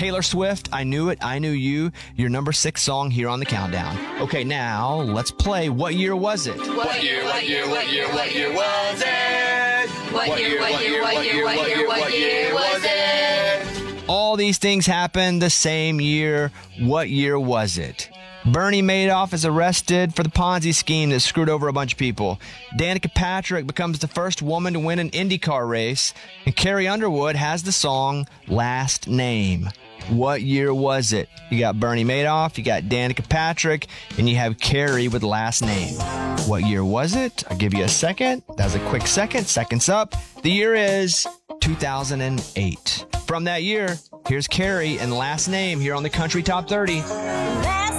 Taylor Swift, I Knew It, I Knew You, your number 6 song here on the countdown. Okay, now let's play What Year Was It? What year was it? What year was it? All these things happened the same year. What year was it? Bernie Madoff is arrested for the Ponzi scheme that screwed over a bunch of people. Danica Patrick becomes the first woman to win an IndyCar race. And Carrie Underwood has the song Last Name. What year was it? You got Bernie Madoff, you got Danica Patrick, and you have Carrie with Last Name. What year was it? I'll give you a second. That was a quick second. Seconds up. The year is 2008. From that year, here's Carrie and Last Name here on the Country Top 30.